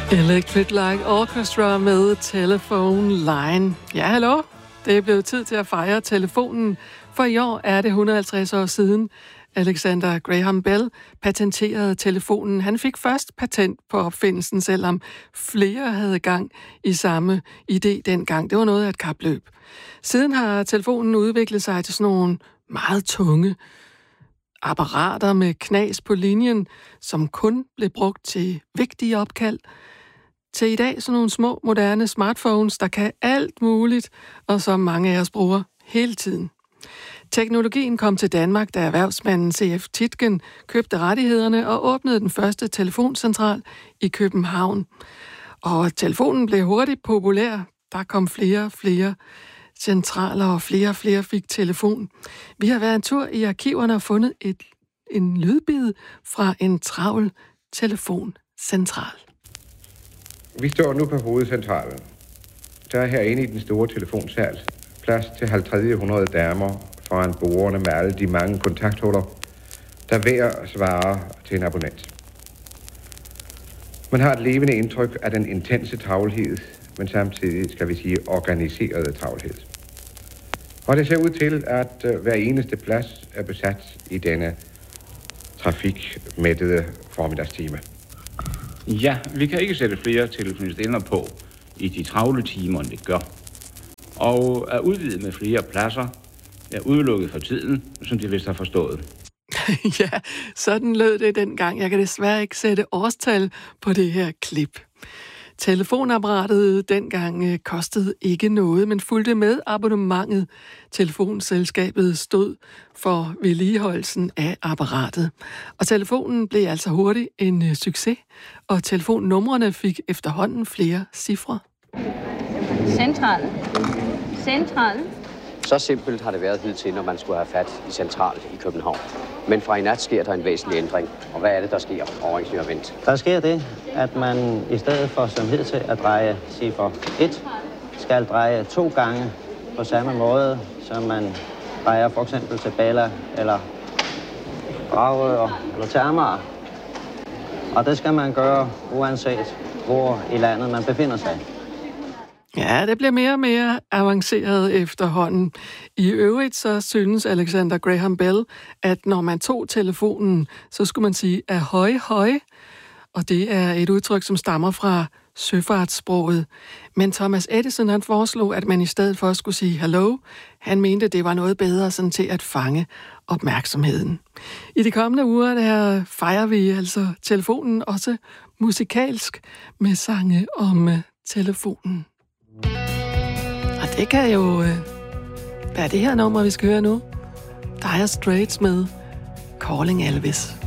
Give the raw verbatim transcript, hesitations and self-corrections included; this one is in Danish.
Electric Light Orchestra med Telephone Line. Ja, hallo. Det er blevet tid til at fejre telefonen, for i år er det et hundrede og halvtreds år siden, Alexander Graham Bell patenterede telefonen. Han fik først patent på opfindelsen, selvom flere havde gang i samme idé dengang. Det var noget af et kapløb. Siden har telefonen udviklet sig til sådan nogle meget tunge apparater med knas på linjen, som kun blev brugt til vigtige opkald, til i dag sådan nogle små, moderne smartphones, der kan alt muligt, og som mange af os bruger hele tiden. Teknologien kom til Danmark, da erhvervsmanden C F Tietgen købte rettighederne og åbnede den første telefoncentral i København. Og telefonen blev hurtigt populær. Der kom flere og flere centraler, og flere og flere fik telefon. Vi har været en tur i arkiverne og fundet et, en lydbid fra en travl telefoncentral. Vi står nu på hovedcentralen. Der er herinde i den store telefonsal plads til halvtreds hundrede damer foran bordene med alle de mange kontakthuller, der hver svarer til en abonnent. Man har et levende indtryk af den intense travlhed, men samtidig, skal vi sige, organiserede travlhed. Og det ser ud til, at hver eneste plads er besat i denne trafikmættede formiddagstime. Ja, vi kan ikke sætte flere telefonister på i de travle timer, end det gør. Og er udvidet med flere pladser, er udelukket for tiden, som de vist har forstået. Ja, sådan lød det dengang. Jeg kan desværre ikke sætte årstal på det her klip. Telefonapparatet dengang kostede ikke noget, men fulgte med abonnementet. Telefonselskabet stod for vedligeholdelsen af apparatet. Og telefonen blev altså hurtigt en succes, og telefonnumrene fik efterhånden flere cifre. Centralen. Centralen. Så simpelt har det været hidtil, når man skulle have fat i central i København. Men fra i nat sker der en væsentlig ændring. Og hvad er det, der sker, overingeniør Wendt? Der sker det, at man i stedet for som hidtil at dreje cifre et, skal dreje to gange på samme måde, som man drejer for eksempel til Bella eller Dragør eller til Amager. Og det skal man gøre uanset hvor i landet man befinder sig. Ja, det bliver mere og mere avanceret efterhånden. I øvrigt så synes Alexander Graham Bell, at når man tog telefonen, så skulle man sige ahoj, hoj. Og det er et udtryk, som stammer fra søfartssproget. Men Thomas Edison, han foreslog, at man i stedet for skulle sige hello, han mente, det var noget bedre sådan til at fange opmærksomheden. I de kommende uger der fejrer vi altså telefonen også musikalsk med sange om telefonen. Og det kan jo øh, være det her nummer, vi skal høre nu. Dire Straits med Calling Elvis.